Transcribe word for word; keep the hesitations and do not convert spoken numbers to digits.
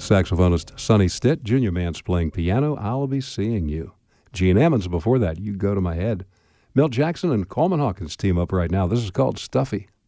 Saxophonist Sonny Stitt, Junior Mance playing piano, I'll Be Seeing You. Gene Ammons before that, You Go to My Head. Milt Jackson and Coleman Hawkins team up right now. This is called Stuffy.